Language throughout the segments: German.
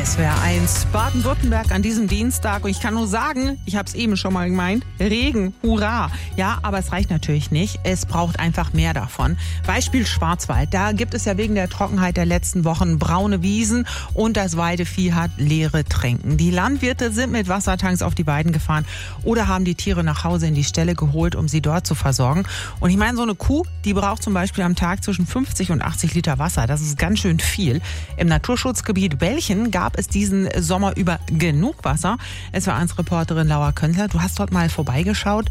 SWR1 Baden-Württemberg an diesem Dienstag. Und ich kann nur sagen, ich habe es eben schon mal gemeint, Regen, hurra. Ja, aber es reicht natürlich nicht. Es braucht einfach mehr davon. Beispiel Schwarzwald. Da gibt es ja wegen der Trockenheit der letzten Wochen braune Wiesen und das Weidevieh hat leere Tränken. Die Landwirte sind mit Wassertanks auf die Weiden gefahren oder haben die Tiere nach Hause in die Ställe geholt, um sie dort zu versorgen. Und ich meine, so eine Kuh, die braucht zum Beispiel am Tag zwischen 50 und 80 Liter Wasser. Das ist ganz schön viel. Im Naturschutzgebiet Belchen gab es diesen Sommer über genug Wasser. SWR1-Reporterin Laura Könzler, du hast dort mal vorbeigeschaut.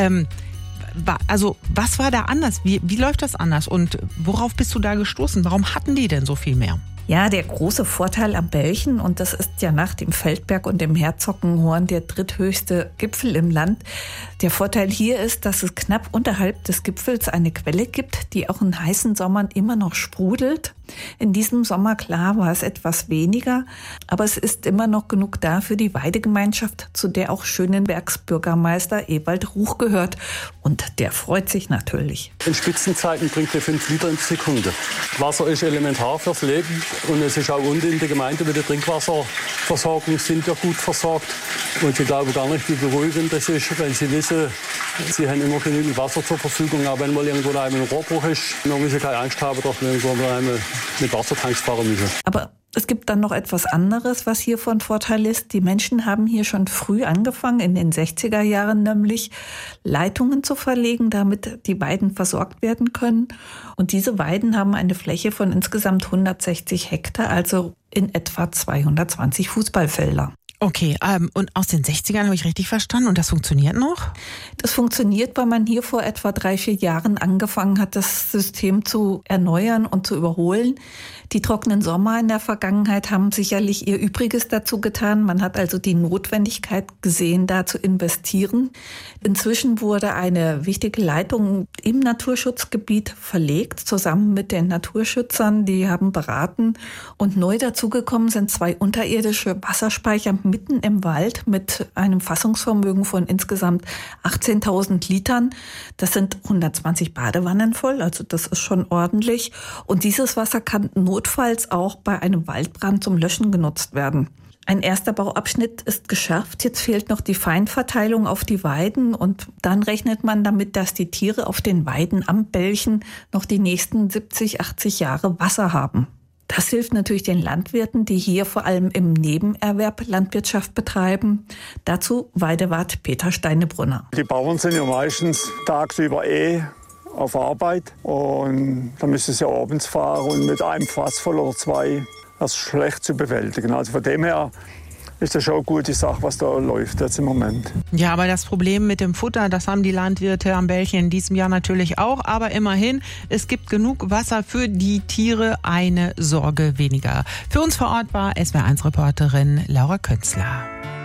Was war da anders? Wie läuft das anders? Und worauf bist du da gestoßen? Warum hatten die denn so viel mehr? Ja, der große Vorteil am Belchen, und das ist ja nach dem Feldberg und dem Herzogenhorn der dritthöchste Gipfel im Land. Der Vorteil hier ist, dass es knapp unterhalb des Gipfels eine Quelle gibt, die auch in heißen Sommern immer noch sprudelt. In diesem Sommer, klar, war es etwas weniger, aber es ist immer noch genug da für die Weidegemeinschaft, zu der auch Schönenbergs Bürgermeister Ewald Ruch gehört. Und der freut sich natürlich. In Spitzenzeiten bringt er 5 Liter in die Sekunde. Wasser ist elementar fürs Leben und es ist auch unten in der Gemeinde mit der Trinkwasserversorgung sind wir gut versorgt. Und ich glaube gar nicht, wie beruhigend das ist, weil sie wissen, sie haben immer genügend Wasser zur Verfügung. Aber wenn mal irgendwo ein Rohrbruch ist, dann müssen sie keine Angst haben, dass wir irgendwo mit Wassertanks fahren müssen. Aber es gibt dann noch etwas anderes, was hier von Vorteil ist. Die Menschen haben hier schon früh angefangen, in den 60er Jahren nämlich, Leitungen zu verlegen, damit die Weiden versorgt werden können. Und diese Weiden haben eine Fläche von insgesamt 160 Hektar, also in etwa 220 Fußballfelder. Okay, und aus den 60ern habe ich richtig verstanden und das funktioniert noch? Das funktioniert, weil man hier vor etwa 3-4 Jahren angefangen hat, das System zu erneuern und zu überholen. Die trockenen Sommer in der Vergangenheit haben sicherlich ihr Übriges dazu getan. Man hat also die Notwendigkeit gesehen, da zu investieren. Inzwischen wurde eine wichtige Leitung im Naturschutzgebiet verlegt, zusammen mit den Naturschützern. Die haben beraten. Und neu dazugekommen sind 2 unterirdische Wasserspeicher mitten im Wald mit einem Fassungsvermögen von insgesamt 18.000 Litern. Das sind 120 Badewannen voll, also das ist schon ordentlich. Und dieses Wasser kann notfalls auch bei einem Waldbrand zum Löschen genutzt werden. Ein erster Bauabschnitt ist geschafft. Jetzt fehlt noch die Feinverteilung auf die Weiden und dann rechnet man damit, dass die Tiere auf den Weiden am Belchen noch die nächsten 70, 80 Jahre Wasser haben. Das hilft natürlich den Landwirten, die hier vor allem im Nebenerwerb Landwirtschaft betreiben. Dazu Weidewart Peter Steinebrunner. Die Bauern sind ja meistens tagsüber auf Arbeit und dann müssen sie abends fahren und mit einem Fass voll oder 2, das ist schlecht zu bewältigen. Also von dem her ist das schon eine gute Sache, was da läuft jetzt im Moment. Ja, aber das Problem mit dem Futter, das haben die Landwirte am Belchen in diesem Jahr natürlich auch. Aber immerhin, es gibt genug Wasser für die Tiere, eine Sorge weniger. Für uns vor Ort war SWR1-Reporterin Laura Könzler.